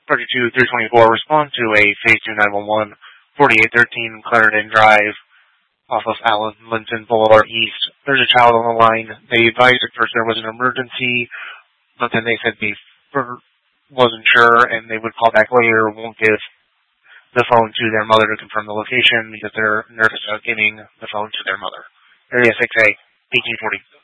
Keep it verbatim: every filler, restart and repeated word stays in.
thirty-two three twenty-four, respond to a Phase two nine one one, forty-eight thirteen Clarendon Drive, off of Allen Linton Boulevard East. There's a child on the line. They advised at first there was an emergency, but then they said they wasn't sure, and they would call back later, won't give the phone to their mother to confirm the location because they're nervous about giving the phone to their mother. Area six A, eighteen forty.